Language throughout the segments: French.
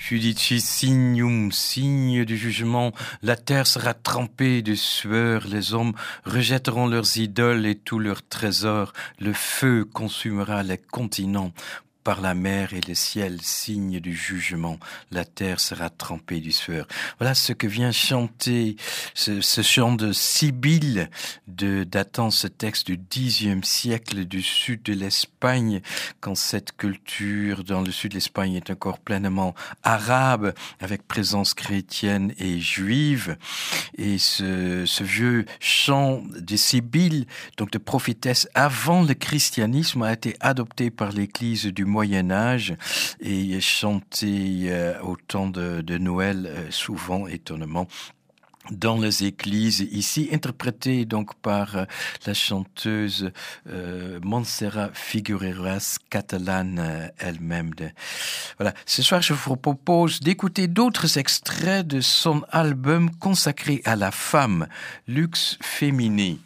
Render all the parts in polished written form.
Judici signum, signe du jugement, la terre sera trempée de sueur, les hommes rejetteront leurs idoles et tous leurs trésors, le feu consumera les continents. Par la mer et le ciel, signe du jugement, la terre sera trempée du sueur. Voilà ce que vient chanter ce chant de Sibylle, datant ce texte du Xe siècle du sud de l'Espagne, quand cette culture dans le sud de l'Espagne est encore pleinement arabe, avec présence chrétienne et juive. Et ce vieux chant de Sibylle, donc de prophétesse avant le christianisme, a été adopté par l'Église du Moyen-Âge et chanté au temps de Noël, souvent, étonnamment, dans les églises, ici interprété donc par la chanteuse Montserrat Figueras, catalane elle-même. Voilà. Ce soir, je vous propose d'écouter d'autres extraits de son album consacré à la femme, Lux Femini.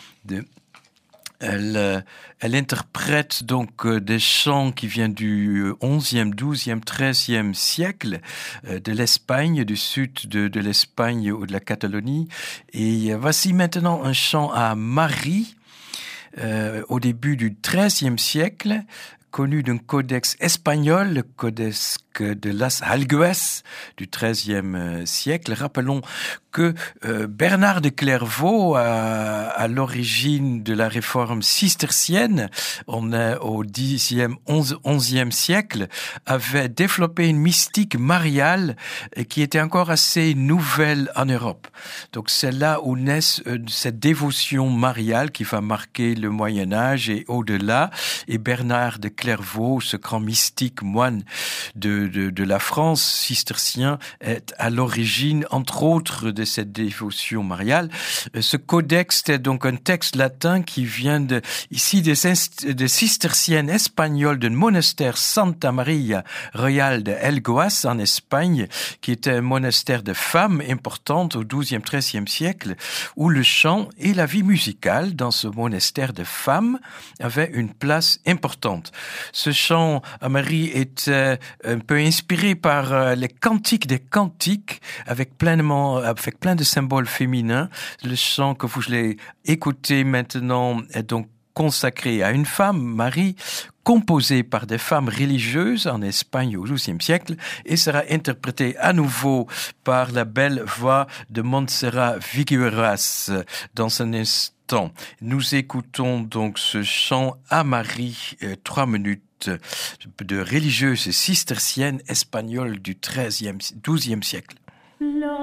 Elle interprète donc des chants qui viennent du XIe, XIIe, XIIIe siècle de l'Espagne, du sud de l'Espagne ou de la Catalogne. Et voici maintenant un chant à Marie au début du XIIIe siècle, connu d'un codex espagnol, le codex de Las Algues du XIIIe siècle. Rappelons que Bernard de Clairvaux, à l'origine de la réforme cistercienne, on est au XIe siècle, avait développé une mystique mariale qui était encore assez nouvelle en Europe. Donc c'est là où naît cette dévotion mariale qui va marquer le Moyen-Âge et au-delà. Et Bernard de Clairvaux, ce grand mystique moine de la France cistercien, est à l'origine, entre autres, de cette dévotion mariale. Ce codex est donc un texte latin qui vient ici des cisterciennes espagnoles d'un monastère Santa Maria Real de Elgoas en Espagne, qui était un monastère de femmes importante au XIIe, XIIIe siècle, où le chant et la vie musicale dans ce monastère de femmes avaient une place importante. Ce chant à Marie était un peu inspiré par les cantiques des cantiques, avec plein de symboles féminins. Le chant que vous allez écouter maintenant est donc consacré à une femme, Marie, composé par des femmes religieuses en Espagne au XIIe siècle, et sera interprété à nouveau par la belle voix de Montserrat Figueras dans un instant. Nous écoutons donc ce chant à Marie, 3 minutes de religieuses cisterciennes espagnoles du XIIe siècle.